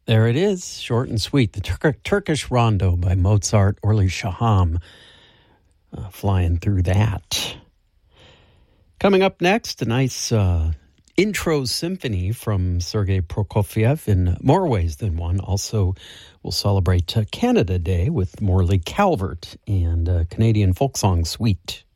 There it is, short and sweet. The Turkish Rondo by Mozart, Orly Shaham, flying through that. Coming up next, a nice intro symphony from Sergei Prokofiev in more ways than one. Also, we'll celebrate Canada Day with Morley Calvert and Canadian folk song Sweet.